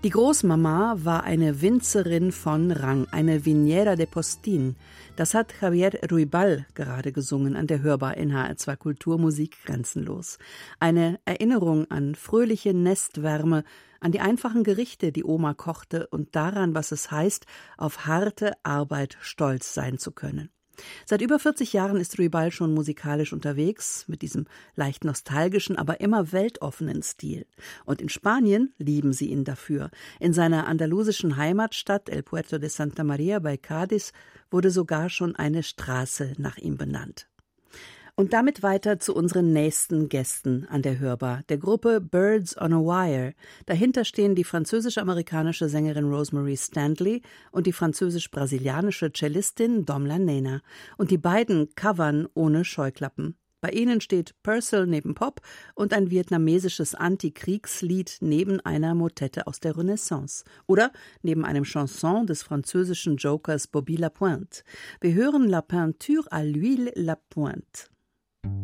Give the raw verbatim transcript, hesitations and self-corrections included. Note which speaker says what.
Speaker 1: Die Großmama war eine Winzerin von Rang, eine Viñera de Postín. Das hat Javier Ruibal gerade gesungen an der Hörbar in H R zwei Kultur, Musik grenzenlos. Eine Erinnerung an fröhliche Nestwärme, an die einfachen Gerichte, die Oma kochte und daran, was es heißt, auf harte Arbeit stolz sein zu können. Seit über vierzig Jahren ist Ruibal schon musikalisch unterwegs, mit diesem leicht nostalgischen, aber immer weltoffenen Stil. Und in Spanien lieben sie ihn dafür. In seiner andalusischen Heimatstadt El Puerto de Santa María bei Cádiz wurde sogar schon eine Straße nach ihm benannt. Und damit weiter zu unseren nächsten Gästen an der Hörbar, der Gruppe Birds on a Wire. Dahinter stehen die französisch-amerikanische Sängerin Rosemary Stanley und die französisch-brasilianische Cellistin Domla Nena. Und die beiden covern ohne Scheuklappen. Bei ihnen steht Purcell neben Pop und ein vietnamesisches Antikriegslied neben einer Motette aus der Renaissance. Oder neben einem Chanson des französischen Jokers Bobby Lapointe. Wir hören La Peinture à l'huile Lapointe.